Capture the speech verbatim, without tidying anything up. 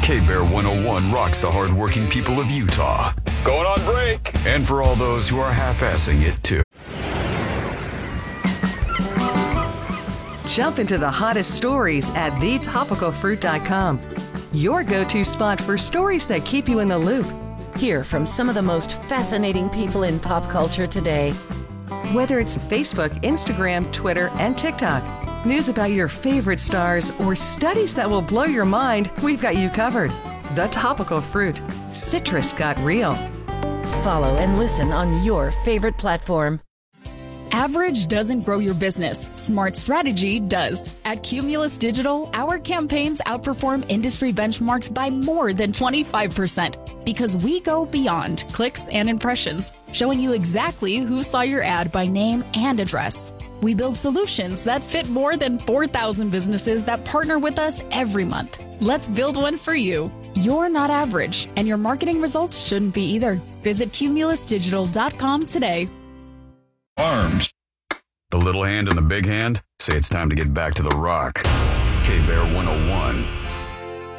K-Bear one oh one rocks the hardworking people of Utah. Going on break. And for all those who are half-assing it, too. Jump into the hottest stories at the topical fruit dot com. Your go-to spot for stories that keep you in the loop. Hear from some of the most fascinating people in pop culture today. Whether it's Facebook, Instagram, Twitter, and TikTok, news about your favorite stars, or studies that will blow your mind, we've got you covered. The Topical Fruit. Citrus got real. Follow and listen on your favorite platform. Average doesn't grow your business. Smart strategy does. At Cumulus Digital, our campaigns outperform industry benchmarks by more than twenty-five percent because we go beyond clicks and impressions, showing you exactly who saw your ad by name and address. We build solutions that fit more than four thousand businesses that partner with us every month. Let's build one for you. You're not average, and your marketing results shouldn't be either. Visit cumulus digital dot com today. Arms. The little hand and the big hand say it's time to get back to the rock. K-Bear one oh one.